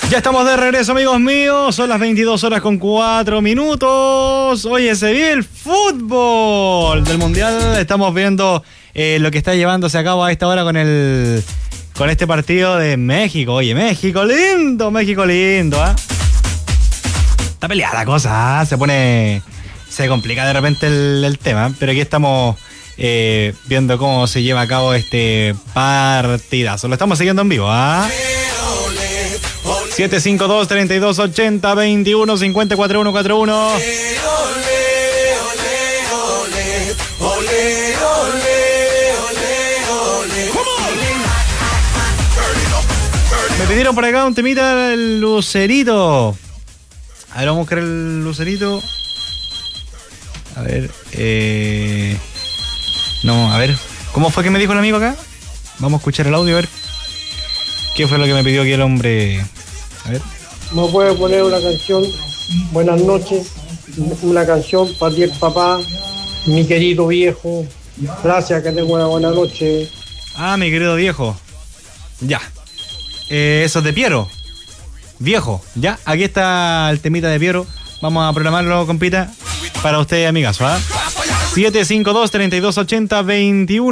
Ya estamos de regreso, amigos míos. Son las 22:04. Oye, se vive el fútbol del Mundial. Estamos viendo lo que está llevándose a cabo a esta hora con este partido de México. Oye, México lindo, ¿ah? Está peleada la cosa, ¿ah? Se complica de repente el tema, pero aquí estamos viendo cómo se lleva a cabo este partidazo. Lo estamos siguiendo en vivo, ¿ah? 752-3280-21-50-4141. Me pidieron por acá un temita del Lucerito. A ver, vamos a buscar el Lucerito. A ver, no, a ver, ¿cómo fue que me dijo el amigo acá? Vamos a escuchar el audio a ver qué fue lo que me pidió aquí el hombre. A ver. ¿Me puede poner una canción? Buenas noches. Una canción para ti, papá, mi querido viejo. Gracias, que tenga una buena noche. Ah, mi querido viejo. Ya. Eso es de Piero. Viejo. Ya, aquí está el temita de Piero. Vamos a programarlo, compita, para ustedes, amigas, ¿va? 752-3280-21.